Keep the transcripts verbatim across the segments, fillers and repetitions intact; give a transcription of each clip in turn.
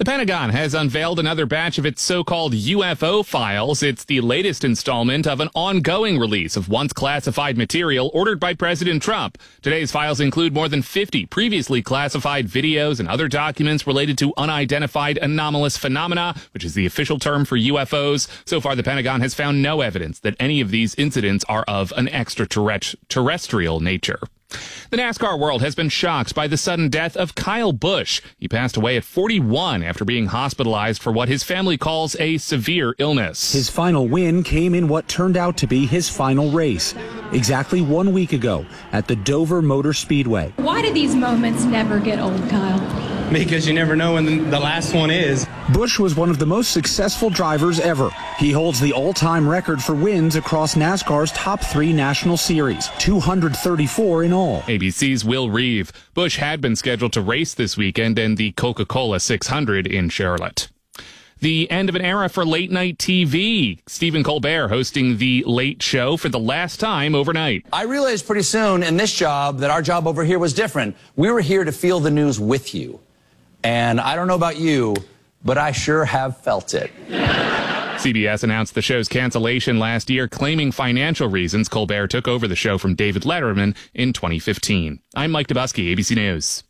The Pentagon has unveiled another batch of its so-called U F O files. It's the latest installment of an ongoing release of once classified material ordered by President Trump. Today's files include more than fifty previously classified videos and other documents related to unidentified anomalous phenomena, which is the official term for U F Os. So far, the Pentagon has found no evidence that any of these incidents are of an extraterrestrial nature. The NASCAR world has been shocked by the sudden death of Kyle Busch. He passed away at forty-one after being hospitalized for what his family calls a severe illness. His final win came in what turned out to be his final race, exactly one week ago at the Dover Motor Speedway. Why do these moments never get old, Kyle? Because you never know when the last one is. Busch was one of the most successful drivers ever. He holds the all-time record for wins across NASCAR's top three national series, two hundred thirty-four in all. A B C's Will Reeve. Busch had been scheduled to race this weekend in the Coca-Cola six hundred in Charlotte. The end of an era for late-night T V. Stephen Colbert hosting The Late Show for the last time overnight. I realized pretty soon in this job that our job over here was different. We were here to feel the news with you. And I don't know about you, but I sure have felt it. C B S announced the show's cancellation last year, claiming financial reasons. Colbert took over the show from David Letterman in twenty fifteen. I'm Mike Dubusky, A B C News.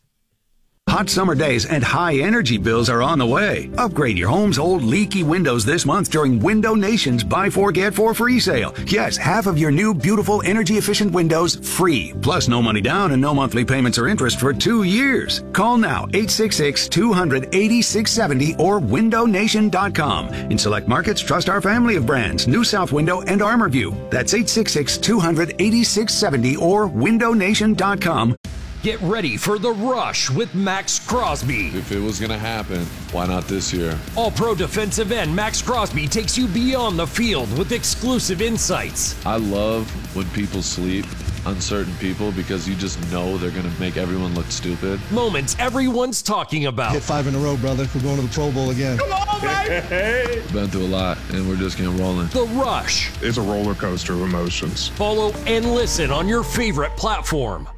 Hot summer days and high energy bills are on the way. Upgrade your home's old leaky windows this month during Window Nation's Buy Four Get Four free sale. Yes, half of your new beautiful energy efficient windows free. Plus no money down and no monthly payments or interest for two years. Call now eight six six, two hundred, eighty-six seventy or window nation dot com. In select markets, trust our family of brands, New South Window and ArmorView. That's eight six six, two hundred, eighty-six seventy or window nation dot com. Get ready for The Rush with Max Crosby. If it was going to happen, why not this year? All-pro defensive end Max Crosby takes you beyond the field with exclusive insights. I love when people sleep on certain people because you just know they're going to make everyone look stupid. Moments everyone's talking about. Hit five in a row, brother. We're going to the Pro Bowl again. Come on, baby! Been through a lot, and we're just getting rolling. The Rush. It's a roller coaster of emotions. Follow and listen on your favorite platform.